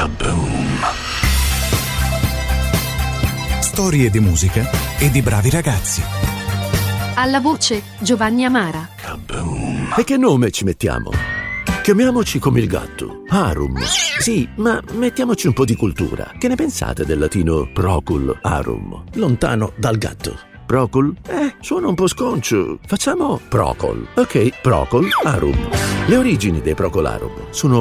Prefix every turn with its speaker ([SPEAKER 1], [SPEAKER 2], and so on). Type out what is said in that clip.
[SPEAKER 1] Kaboom!
[SPEAKER 2] Storie di musica e di bravi ragazzi.
[SPEAKER 3] Alla voce Giovanni Amara.
[SPEAKER 1] Kaboom!
[SPEAKER 4] E che nome ci mettiamo? Chiamiamoci come il gatto, Arum. Sì, ma mettiamoci un po' di cultura. Che ne pensate del latino procul arum, lontano dal gatto? Procul? Suona un po' sconcio. Facciamo procol. Ok, procol arum. Le origini dei procol arum sono